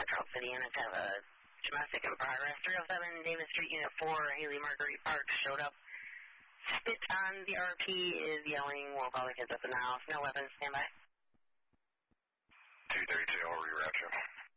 Central City, and it's have a domestic in progress. 307 Davis Street, Unit 4, Haley Marguerite Park showed up. Spit on the RP is yelling, we'll probably get this in the house. No weapons, stand by. 232, I'll reroute you.